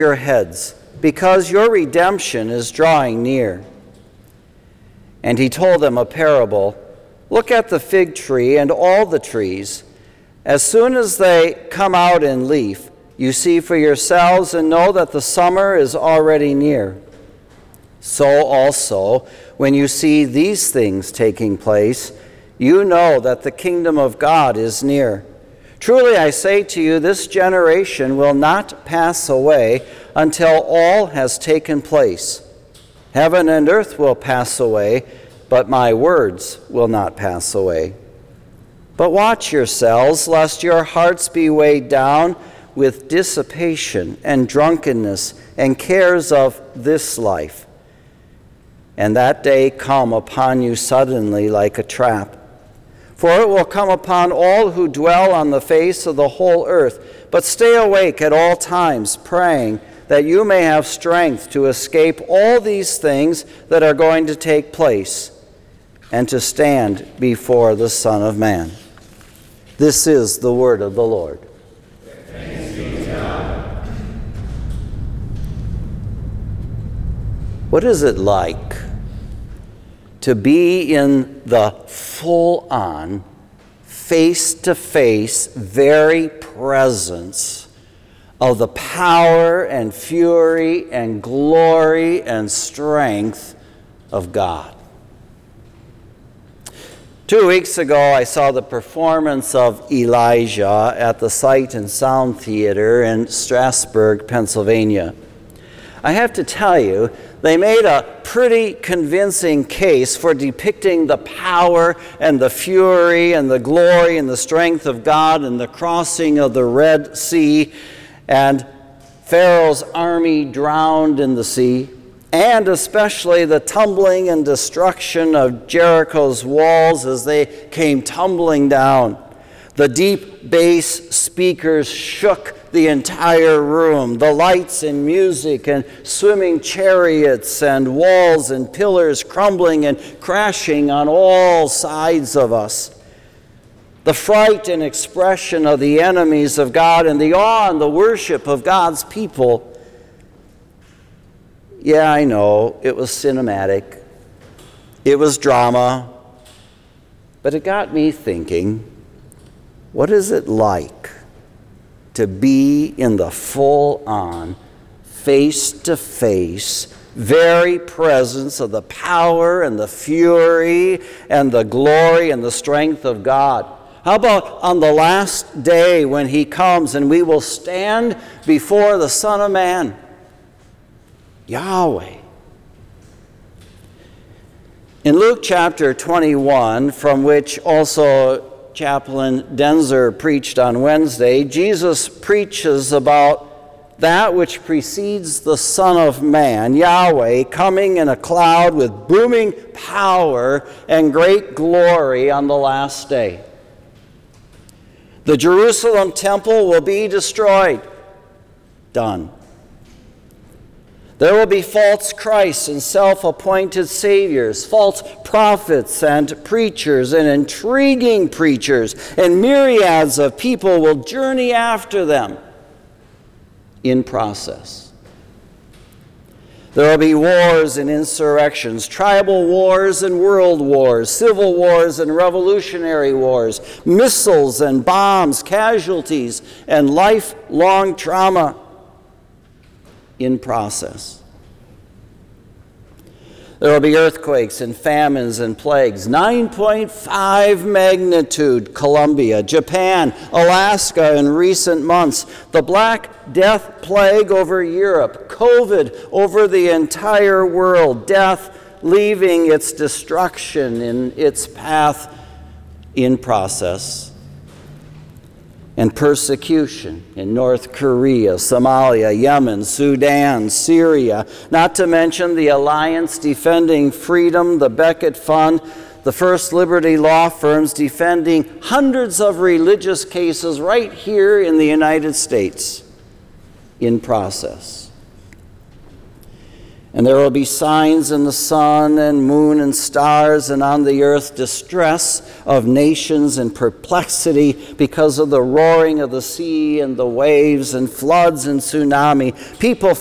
your heads, because your redemption is drawing near." And he told them a parable. "Look at the fig tree and all the trees. As soon as they come out in leaf, you see for yourselves and know that the summer is already near. So also, when you see these things taking place, you know that the kingdom of God is near. Truly I say to you, this generation will not pass away until all has taken place. Heaven and earth will pass away, but my words will not pass away. But watch yourselves, lest your hearts be weighed down with dissipation and drunkenness and cares of this life, and that day come upon you suddenly like a trap. For it will come upon all who dwell on the face of the whole earth. But stay awake at all times, praying that you may have strength to escape all these things that are going to take place, and to stand before the Son of Man." This is the word of the Lord. Thanks be to God. What is it like to be in the full-on, face-to-face, very presence of the power and fury and glory and strength of God? 2 weeks ago, I saw the performance of Elijah at the Sight and Sound Theater in Strasburg, Pennsylvania. I have to tell you, they made a pretty convincing case for depicting the power and the fury and the glory and the strength of God and the crossing of the Red Sea and Pharaoh's army drowned in the sea, and especially the tumbling and destruction of Jericho's walls as they came tumbling down. The deep bass speakers shook the entire room. The lights and music and swimming chariots and walls and pillars crumbling and crashing on all sides of us. The fright and expression of the enemies of God and the awe and the worship of God's people. Yeah, I know, it was cinematic. It was drama. But it got me thinking, what is it like to be in the full-on, face-to-face, very presence of the power and the fury and the glory and the strength of God? How about on the last day when he comes and we will stand before the Son of Man, Yahweh? In Luke chapter 21, from which also Chaplain Denzer preached on Wednesday, Jesus preaches about that which precedes the Son of Man, Yahweh, coming in a cloud with booming power and great glory on the last day. The Jerusalem temple will be destroyed. Done. There will be false Christs and self-appointed saviors, false prophets and preachers and intriguing preachers, and myriads of people will journey after them in process. There will be wars and insurrections, tribal wars and world wars, civil wars and revolutionary wars, missiles and bombs, casualties and lifelong trauma in process. There will be earthquakes and famines and plagues. 9.5 magnitude, Colombia, Japan, Alaska in recent months. The Black Death plague over Europe. COVID over the entire world. Death leaving its destruction in its path in process. And persecution in North Korea, Somalia, Yemen, Sudan, Syria, not to mention the Alliance Defending Freedom, the Becket Fund, the First Liberty law firms defending hundreds of religious cases right here in the United States in process. And there will be signs in the sun and moon and stars, and on the earth distress of nations and perplexity because of the roaring of the sea and the waves and floods and tsunami. People